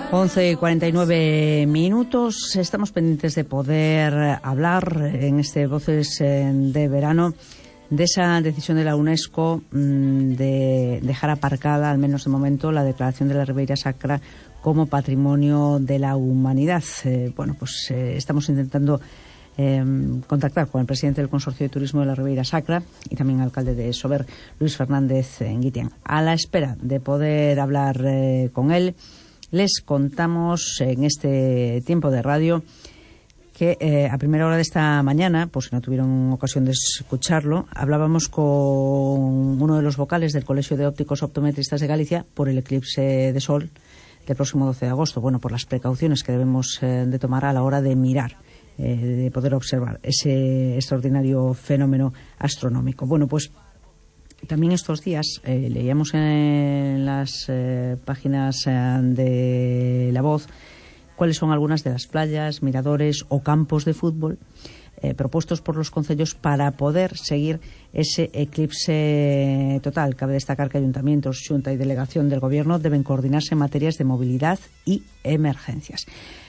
11:49. Estamos pendientes de poder hablar en este Voces de Verano de esa decisión de la UNESCO de dejar aparcada, al menos de momento, la declaración de la Ribeira Sacra como Patrimonio de la Humanidad. Estamos intentando contactar con el presidente del Consorcio de Turismo de la Ribeira Sacra y también alcalde de Sober, Luis Fernández Nguitián. A la espera de poder hablar con él, les contamos en este tiempo de radio que a primera hora de esta mañana, por si no tuvieron ocasión de escucharlo, hablábamos con uno de los vocales del Colegio de Ópticos Optometristas de Galicia por el eclipse de sol del próximo 12 de agosto. Bueno, por las precauciones que debemos de tomar a la hora de mirar, de poder observar ese extraordinario fenómeno astronómico. Bueno, pues también estos días leíamos en las páginas de La Voz cuáles son algunas de las playas, miradores o campos de fútbol propuestos por los concellos para poder seguir ese eclipse total. Cabe destacar que ayuntamientos, xunta y delegación del Gobierno deben coordinarse en materias de movilidad y emergencias.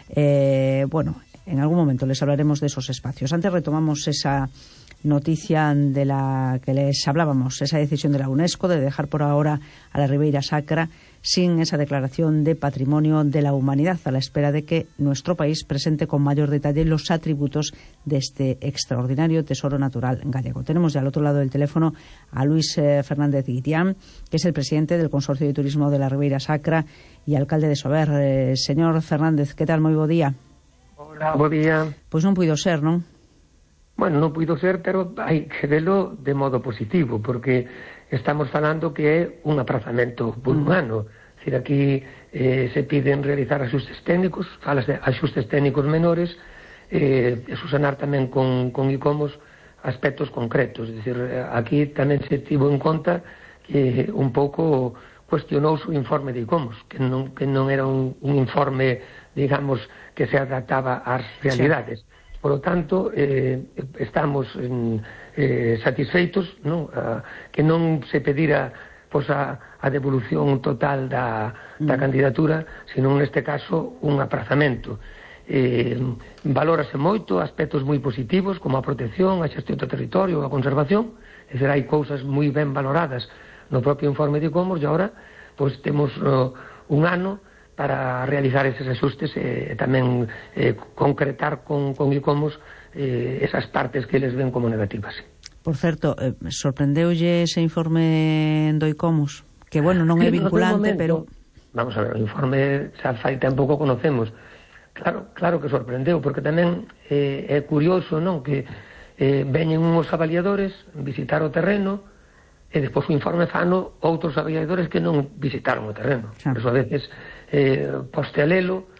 En algún momento les hablaremos de esos espacios. Antes retomamos esa noticia de la que les hablábamos, esa decisión de la UNESCO de dejar por ahora a la Ribeira Sacra sin esa declaración de Patrimonio de la Humanidad, a la espera de que nuestro país presente con mayor detalle los atributos de este extraordinario tesoro natural gallego. Tenemos ya al otro lado del teléfono a Luis Fernández Nguitián, que es el presidente del Consorcio de Turismo de la Ribeira Sacra y alcalde de Sober. Señor Fernández, que tal? Moi bo día. Hola, bo día. Pois non puido ser, non? Bueno, non puido ser, pero hai que velo de modo positivo, porque estamos falando que é un aprazamento por un ano. É dicir, aquí se piden realizar axustes técnicos, falas de axustes técnicos menores, e susanar tamén con ICOMOS aspectos concretos. É dicir, aquí tamén se tivo en conta que un pouco cuestionouse o informe de ICOMOS, que non era un informe, digamos, que se adaptaba ás realidades. Sí. Por lo tanto, estamos satisfeitos, non? Que non se pedira a devolución total da candidatura, sino neste caso un aprazamento. Valórase moito aspectos moi positivos como a protección, a xestión do territorio, a conservación. É dicir, hai cousas moi ben valoradas no propio informe de ICOMOS e agora pois temos un ano para realizar eses axustes e tamén concretar con ICOMOS esas partes que eles ven como negativas. Por certo, sorprendeulle ese informe do ICOMOS? Que, bueno, non é vinculante, pero... Vamos a ver, o informe xa fai tempo que o conocemos. Claro que sorprendeu, porque tamén é curioso, non? Que veñen uns avaliadores visitar o terreno e despois o informe fano outros avaliadores que non visitaron o terreno. Por eso a veces postelelo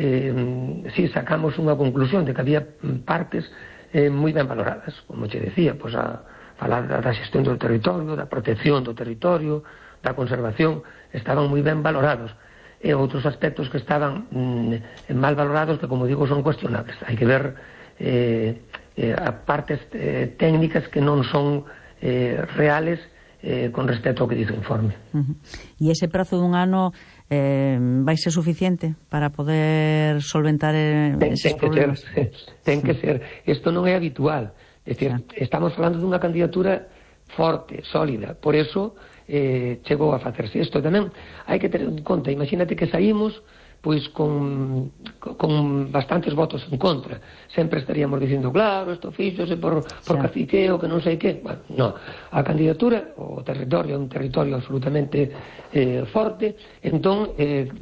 si sacamos unha conclusión de que había partes moi ben valoradas, como che decía, pois a falar da xestión do territorio, da protección do territorio, da conservación, estaban moi ben valorados, e outros aspectos que estaban mal valorados que, como digo, son cuestionables. Hai que ver partes técnicas que non son reales con respecto ao que dice o informe. E ese prazo dun ano vai ser suficiente para poder solventar eses problemas? Ten que ser. Isto non é habitual. É dicir, estamos falando dunha candidatura forte, sólida. Por eso chegou a facerse isto. Tamén hai que ter en conta, imagínate que saímos pois con bastantes votos en contra. Sempre estaríamos dicindo, claro, isto fíxose por caciqueo, que non sei que. Bueno, no. A candidatura, o territorio é un territorio absolutamente forte, entón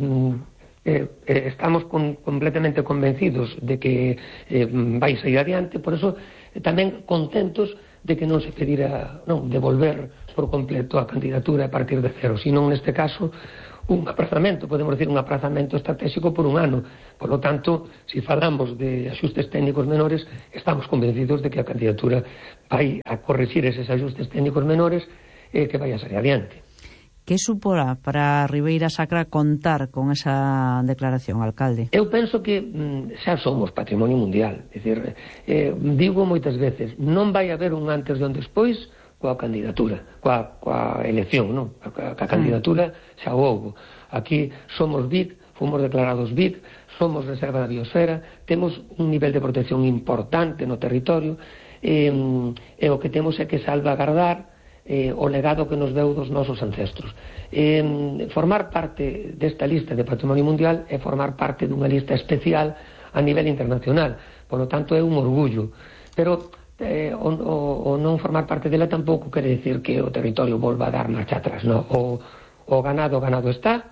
estamos completamente convencidos de que vai sair adiante, por eso tamén contentos de que non se pedira devolver por completo a candidatura a partir de cero, sino neste caso un aprazamento, podemos decir un aprazamento estratégico por un ano. Por lo tanto, si falamos de axustes técnicos menores, estamos convencidos de que a candidatura vai a corregir eses axustes técnicos menores e que vai a sair adiante. Que suporá para a Ribeira Sacra contar con esa declaración, alcalde? Eu penso que xa somos patrimonio mundial. É dicir, digo moitas veces, non vai haber un antes e un despois coa candidatura, coa elección, non? A candidatura xa houbo. Aquí somos Vic, fomos declarados BIC, somos reserva da biosfera, temos un nivel de protección importante no territorio, e o que temos é que salvagardar o legado que nos deu dos nosos ancestros. Formar parte desta lista de Patrimonio Mundial é formar parte dunha lista especial a nivel internacional, por lo tanto é un orgullo, pero o non formar parte dela tampouco quere decir que o territorio volva a dar marcha atrás, no? O ganado está,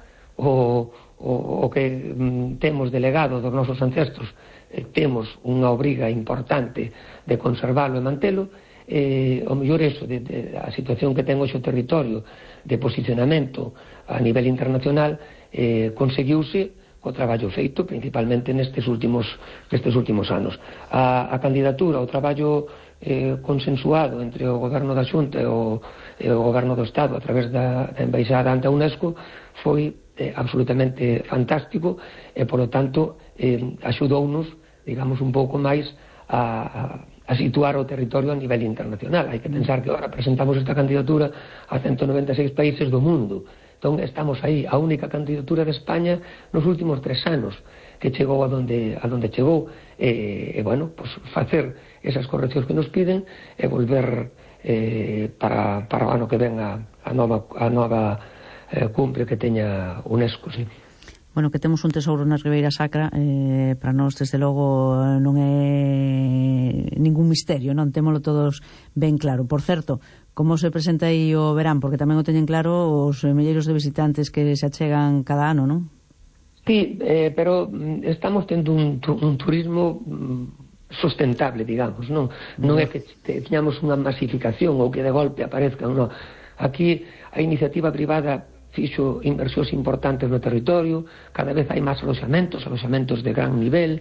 o que temos de legado dos nosos ancestros, temos unha obriga importante de conservalo e mantelo. O mellor eso, a situación que ten hoxe o territorio de posicionamento a nivel internacional, conseguiuse o traballo feito principalmente nestes últimos anos. A candidatura, o traballo consensuado entre o goberno da Xunta e o goberno do Estado a través da embaixada ante a UNESCO foi absolutamente fantástico e, polo tanto, axudounos, digamos, un pouco máis a situar o territorio a nivel internacional. Hai que pensar que agora presentamos esta candidatura a 196 países do mundo. Entón, estamos aí, a única candidatura de España nos últimos 3 anos que chegou a donde chegou, bueno, pues facer esas correccións que nos piden e volver para o ano que ven a nova cumbre que teña UNESCO, sí. Bueno, que temos un tesouro na Ribeira Sacra, para nós, desde logo, non é ningún misterio, non? Témolo todos ben claro. Por certo, como se presenta aí o verán? Porque tamén o teñen claro os milleiros de visitantes que se achegan cada ano, non? Sí, pero estamos tendo un turismo sustentable, digamos, non? Non é que teñamos unha masificación ou que de golpe aparezcan, non. Aquí a iniciativa privada fixo inversións importantes no territorio, cada vez hai máis aloxamentos de gran nivel,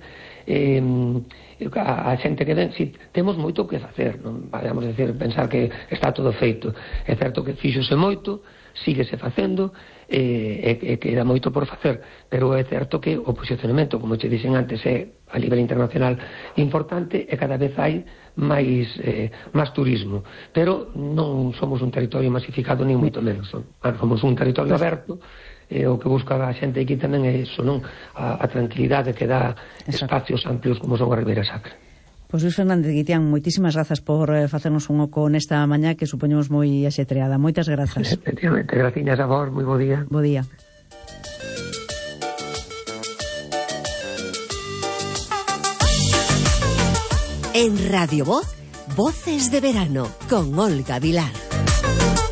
a xente que ven, si, temos moito que facer, non vamos a decir, pensar que está todo feito. É certo que fíxose moito, síguese facendo, e queda moito por facer, pero é certo que o posicionamento, como che dixen antes, é a nivel internacional importante e cada vez hai máis turismo, pero non somos un territorio masificado ni moito menos, somos un territorio aberto. O que busca a xente aquí tamén é iso, non? A tranquilidade que dá espacios amplios como son a Ribeira Sacra. Pois Luís Fernández Guitián, moitísimas grazas por facernos un oco nesta mañá que supoñemos moi axetreada. Moitas grazas. Efectivamente, graciñas a vos, moi bo día. Bo día. En Radio Voz, Voces de Verano, con Olga Vilar.